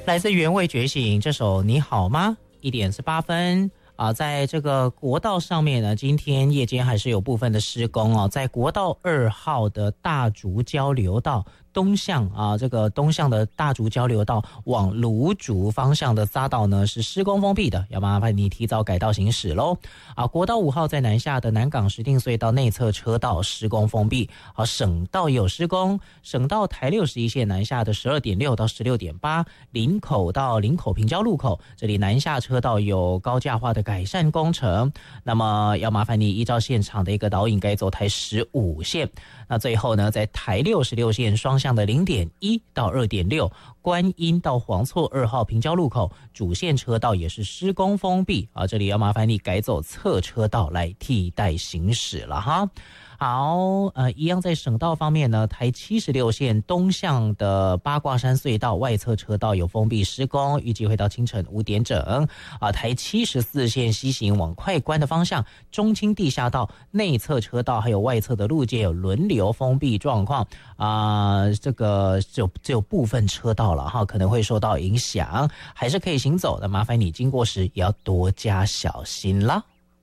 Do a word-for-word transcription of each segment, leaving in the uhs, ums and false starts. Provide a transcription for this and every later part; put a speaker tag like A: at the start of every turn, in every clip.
A: 来自原味觉醒这首你好吗一点是八分啊，在这个国道上面呢，今天夜间还是有部分的施工哦，在国道二号的大竹交流道东向啊，这个东向的大竹交流道往芦竹方向的匝道呢是施工封闭的，要麻烦你提早改道行驶咯。啊，国道五号在南下的南港石碇隧道内侧车道施工封闭。啊，省道有施工，省道台六十一线南下的 十二点六 到 十六点八， 林口到林口平交路口，这里南下车道有高架化的改善工程，那么要麻烦你依照现场的一个导引改走台十五线。那最后呢，在台六十六线双向的 零点一 到 二点六， 观音到黄厝二号平交路口主线车道也是施工封闭啊，这里要麻烦你改走侧车道来替代行驶了哈。好，呃，一样在省道方面呢，台七十六线东向的八卦山隧道外侧车道有封闭施工，预计会到清晨五点整。啊，台七十四线西行往快关的方向，中清地下道内侧车道还有外侧的路街有轮流封闭状况啊，这个只有只有部分车道了哈，可能会受到影响，还是可以行走的，麻烦你经过时也要多加小心啦。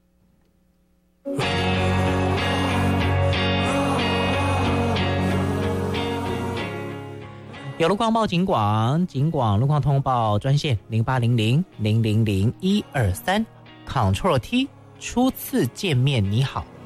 A: 有路况报警广，警广路况通报专线零八零零零零零一二三 ，Control T， 初次见面你好。